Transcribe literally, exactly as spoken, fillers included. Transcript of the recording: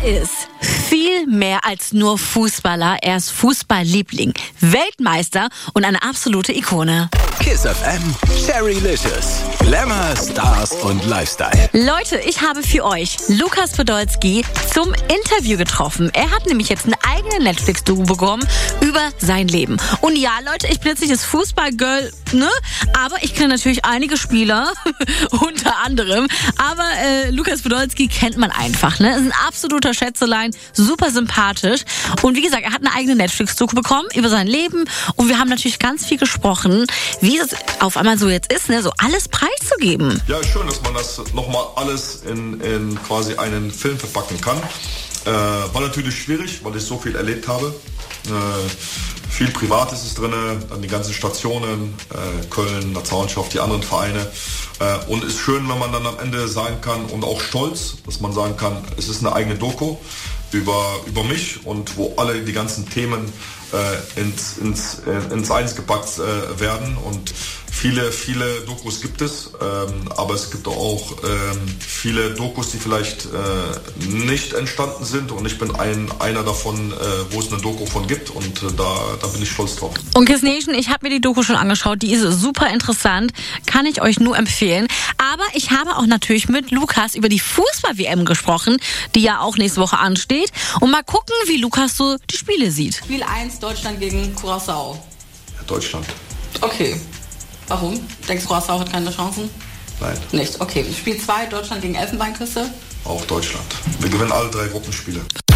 ist viel mehr als nur Fußballer. Er ist Fußballliebling, Weltmeister und eine absolute Ikone. Kiss F M, Cherrylicious, Glamour, Stars und Lifestyle. Leute, ich habe für euch Lukas Podolski zum Interview getroffen. Er hat nämlich jetzt eine eigene Netflix-Doku bekommen über sein Leben. Und ja, Leute, ich bin jetzt nicht das Fußballgirl, ne? Aber ich kenne natürlich einige Spieler, unter anderem. Aber äh, Lukas Podolski kennt man einfach, ne? Ist ein absoluter Schätzelein, super sympathisch. Und wie gesagt, er hat eine eigene Netflix-Doku bekommen über sein Leben. Und wir haben natürlich ganz viel gesprochen, wie es auf einmal so jetzt ist, ne? So alles preiszugeben. Ja, schön, dass man das nochmal alles in, in quasi einen Film verpacken kann. Äh, war natürlich schwierig, weil ich so viel erlebt habe. Äh, viel Privates ist drin, dann die ganzen Stationen, äh, Köln, Nationalmannschaft, die anderen Vereine. Äh, und ist schön, wenn man dann am Ende sagen kann und auch stolz, dass man sagen kann, es ist eine eigene Doku über, über mich und wo alle die ganzen Themen äh, ins, ins, äh, ins Eins gepackt äh, werden. Und viele, viele Dokus gibt es, ähm, aber es gibt auch ähm, viele Dokus, die vielleicht äh, nicht entstanden sind. Und ich bin ein, einer davon, äh, wo es eine Doku von gibt. Und äh, da, da bin ich stolz drauf. Und Kiss Nation, ich habe mir die Doku schon angeschaut. Die ist super interessant. Kann ich euch nur empfehlen. Aber ich habe auch natürlich mit Lukas über die Fußball-W M gesprochen, die ja auch nächste Woche ansteht. Und mal gucken, wie Lukas so die Spiele sieht. Spiel eins, Deutschland gegen Curaçao. Ja, Deutschland. Okay. Warum? Denkst du, Curaçao hat keine Chancen? Nein. Nicht? Okay. Spiel zwei, Deutschland gegen Elfenbeinküste. Auch Deutschland. Wir gewinnen alle drei Gruppenspiele.